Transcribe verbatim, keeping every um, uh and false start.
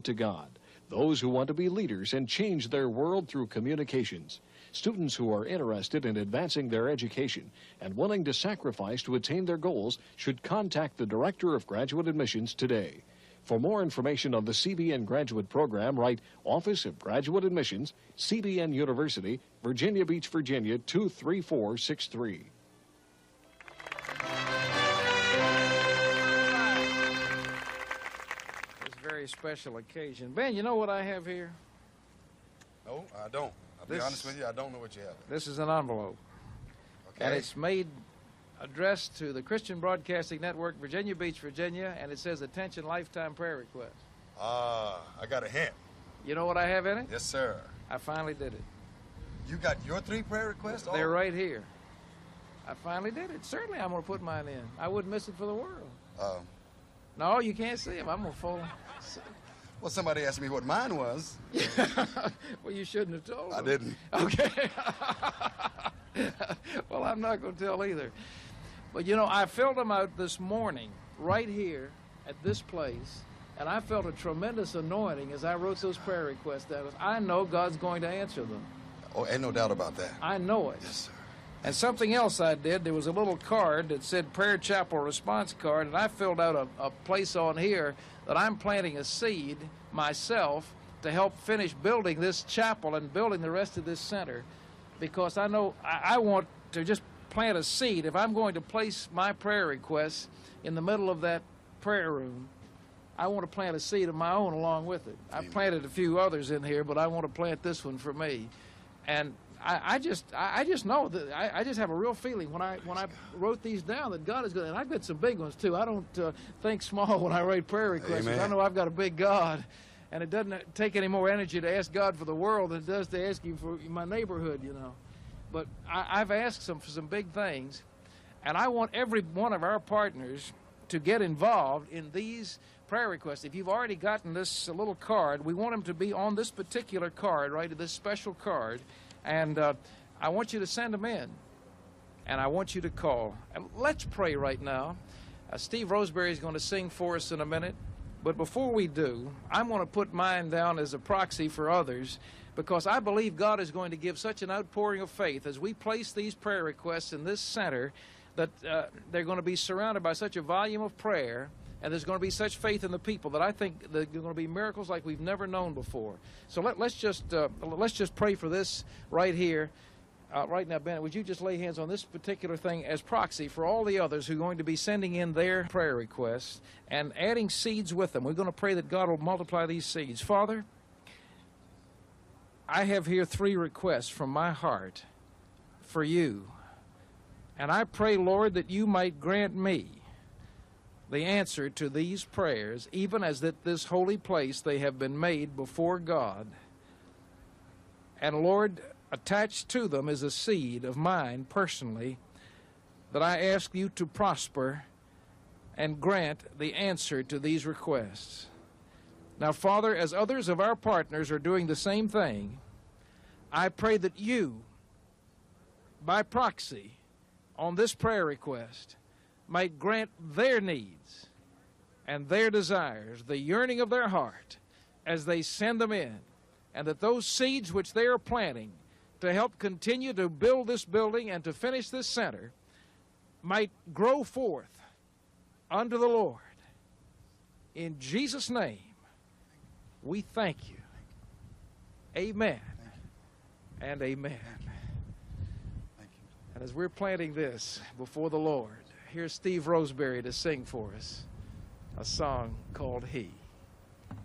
to God, those who want to be leaders and change their world through communications, students who are interested in advancing their education and willing to sacrifice to attain their goals should contact the Director of Graduate Admissions today. For more information on the C B N Graduate Program, write Office of Graduate Admissions, C B N University, Virginia Beach, Virginia, two three four six three. This very special occasion. Ben, you know what I have here? No, I don't. I'll be This- honest with you, I don't know what you have. This is an envelope. Okay. And it's made addressed to the Christian Broadcasting Network, Virginia Beach, Virginia, and it says, "Attention, lifetime prayer request." Ah, I got a hint. You know what I have in it? Yes, sir. I finally did it. You got your three prayer requests? They're Oh. right here. I finally did it. Certainly I'm going to put mine in. I wouldn't miss it for the world. Uh, No, you can't see them. I'm going to fold well, somebody asked me what mine was. them. Well, you shouldn't have told I them. didn't. Okay. Well, I'm not going to tell either. But, you know, I filled them out this morning right here at this place, and I felt a tremendous anointing as I wrote those prayer requests down. I know God's going to answer them. Oh, ain't no doubt about that. I know it. Yes, sir. And something else I did, there was a little card that said Prayer Chapel Response Card, and I filled out a, a place on here that I'm planting a seed myself to help finish building this chapel and building the rest of this center, because I know I, I want to just plant a seed. If I'm going to place my prayer requests in the middle of that prayer room, I want to plant a seed of my own along with it. I planted a few others in here, but I want to plant this one for me. And I, I just, I, I just know that I, I just have a real feeling when I when I wrote these down that God is good. And I've got some big ones too. I don't uh, think small when I write prayer requests. Amen. I know I've got a big God, and it doesn't take any more energy to ask God for the world than it does to ask Him for my neighborhood, you know. But I, I've asked them for some big things, and I want every one of our partners to get involved in these prayer requests. If you've already gotten this uh, little card, we want them to be on this particular card, right, this special card, and uh, I want you to send them in, and I want you to call. And let's pray right now. Uh, Steve Roseberry is going to sing for us in a minute, but before we do, I'm going to put mine down as a proxy for others, because I believe God is going to give such an outpouring of faith as we place these prayer requests in this center that uh, they're going to be surrounded by such a volume of prayer, and there's going to be such faith in the people that I think there are going to be miracles like we've never known before. So let, let's just uh, let's just pray for this right here. Uh, right now, Bennett, would you just lay hands on this particular thing as proxy for all the others who are going to be sending in their prayer requests and adding seeds with them? We're going to pray that God will multiply these seeds. Father, I have here three requests from my heart for you. And I pray, Lord, that you might grant me the answer to these prayers, even as at this holy place they have been made before God. And Lord, attached to them is a seed of mine personally that I ask you to prosper and grant the answer to these requests. Now, Father, as others of our partners are doing the same thing, I pray that you, by proxy, on this prayer request, might grant their needs and their desires, the yearning of their heart, as they send them in, and that those seeds which they are planting to help continue to build this building and to finish this center might grow forth unto the Lord. In Jesus' name, we thank you. Amen and amen. Thank you. And as we're planting this before the Lord, here's Steve Roseberry to sing for us a song called He.